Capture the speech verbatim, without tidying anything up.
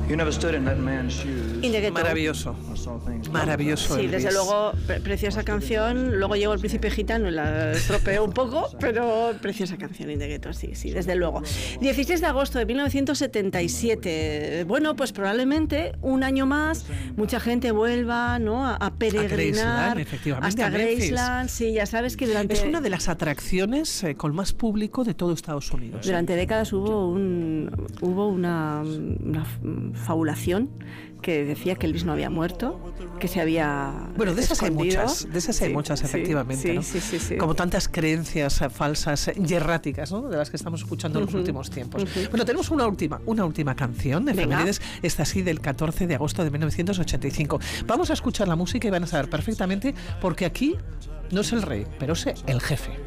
Maravilloso. Maravilloso. Sí, desde luego, pre- preciosa canción. Luego llegó el Príncipe Gitano y la estropeó un poco, pero preciosa canción, In the Ghetto, sí, sí, desde luego. dieciséis de agosto de mil novecientos setenta y siete. Bueno, pues probablemente un año más mucha gente vuelva, ¿no?, a, a peregrinar a efectivamente, hasta a Graceland. Sí, ya sabes que durante... Es una de las atracciones eh, con más público de todo Estados Unidos. Durante décadas hubo un hubo una, una fabulación que decía que Elvis no había muerto, que se había Bueno, de esas escondido. hay muchas, de esas hay Sí, muchas, sí, efectivamente, sí, ¿no? sí, sí, sí. Como tantas creencias eh, falsas y erráticas, ¿no?, de las que estamos escuchando en los Uh-huh. últimos tiempos. Uh-huh. Bueno, tenemos una última, una última canción de Efemérides, esta sí, del catorce de agosto de mil novecientos ochenta y cinco. Vamos a escuchar la música y van a saber perfectamente, porque aquí no es el rey, pero es el jefe.